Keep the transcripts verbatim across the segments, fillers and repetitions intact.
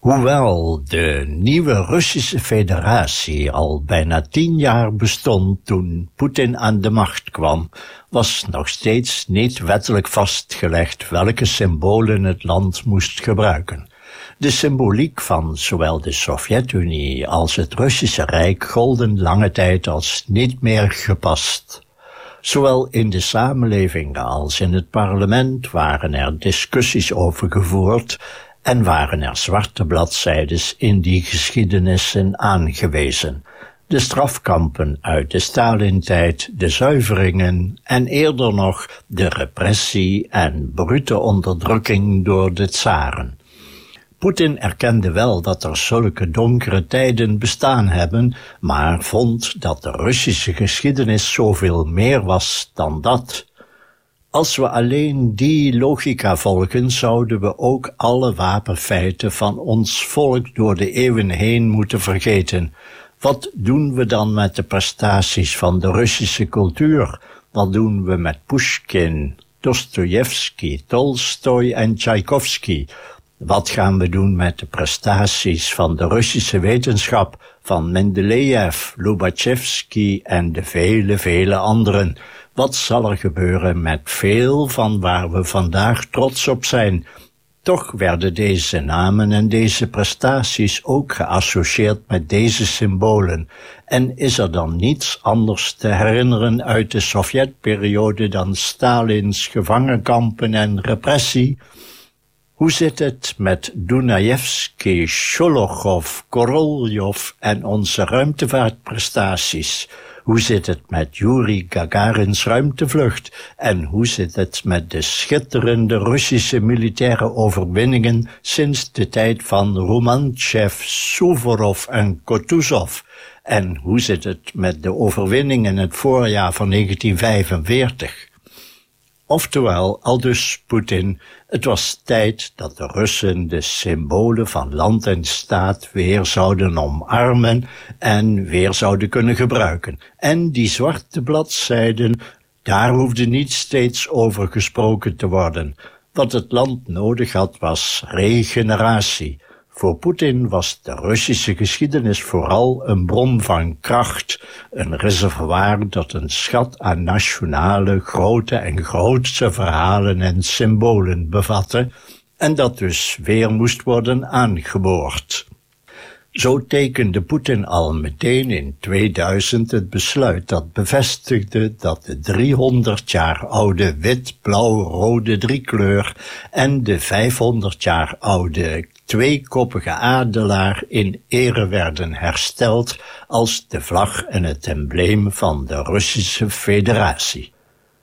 Hoewel de nieuwe Russische federatie al bijna tien jaar bestond toen Poetin aan de macht kwam, was nog steeds niet wettelijk vastgelegd welke symbolen het land moest gebruiken. De symboliek van zowel de Sovjet-Unie als het Russische Rijk golden lange tijd als niet meer gepast. Zowel in de samenleving als in het parlement waren er discussies over gevoerd en waren er zwarte bladzijdes in die geschiedenissen aangewezen. De strafkampen uit de Stalin-tijd, de zuiveringen en eerder nog de repressie en brute onderdrukking door de tsaren. Poetin erkende wel dat er zulke donkere tijden bestaan hebben, maar vond dat de Russische geschiedenis zoveel meer was dan dat. Als we alleen die logica volgen, zouden we ook alle wapenfeiten van ons volk door de eeuwen heen moeten vergeten. Wat doen we dan met de prestaties van de Russische cultuur? Wat doen we met Pushkin, Dostojevski, Tolstoj en Tchaikovsky? Wat gaan we doen met de prestaties van de Russische wetenschap, van Mendeleev, Lobachevsky en de vele, vele anderen? Wat zal er gebeuren met veel van waar we vandaag trots op zijn? Toch werden deze namen en deze prestaties ook geassocieerd met deze symbolen. En is er dan niets anders te herinneren uit de Sovjetperiode dan Stalins gevangenkampen en repressie? Hoe zit het met Dunajevski, Sholokhov, Koroljov en onze ruimtevaartprestaties? Hoe zit het met Yuri Gagarins ruimtevlucht? En hoe zit het met de schitterende Russische militaire overwinningen sinds de tijd van Romantchev, Suvorov en Kutuzov? En hoe zit het met de overwinning in het voorjaar van negentien vijfenveertig? Oftewel, aldus Poetin, het was tijd dat de Russen de symbolen van land en staat weer zouden omarmen en weer zouden kunnen gebruiken. En die zwarte bladzijden, daar hoefde niet steeds over gesproken te worden. Wat het land nodig had was regeneratie. Voor Poetin was de Russische geschiedenis vooral een bron van kracht, een reservoir dat een schat aan nationale, grote en grootse verhalen en symbolen bevatte, en dat dus weer moest worden aangeboord. Zo tekende Poetin al meteen in tweeduizend het besluit dat bevestigde dat de driehonderd jaar oude wit-blauw-rode driekleur en de vijfhonderd jaar oude tweekoppige adelaar in ere werden hersteld als de vlag en het embleem van de Russische Federatie.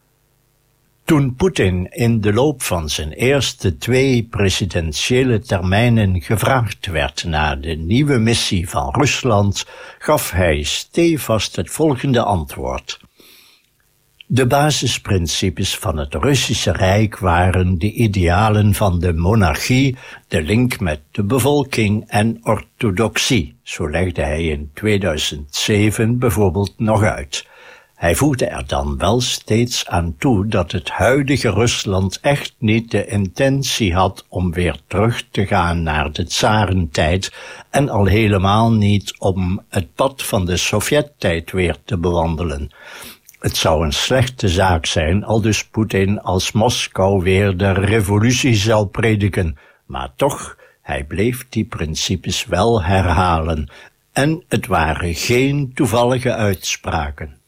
Toen Poetin in de loop van zijn eerste twee presidentiële termijnen gevraagd werd naar de nieuwe missie van Rusland, gaf hij stevast het volgende antwoord. De basisprincipes van het Russische Rijk waren de idealen van de monarchie, de link met de bevolking en orthodoxie, zo legde hij in tweeduizend zeven bijvoorbeeld nog uit. Hij voegde er dan wel steeds aan toe dat het huidige Rusland echt niet de intentie had om weer terug te gaan naar de tsarentijd en al helemaal niet om het pad van de Sovjettijd weer te bewandelen. Het zou een slechte zaak zijn, aldus Poetin, als Moskou weer de revolutie zou prediken, maar toch, hij bleef die principes wel herhalen, en het waren geen toevallige uitspraken.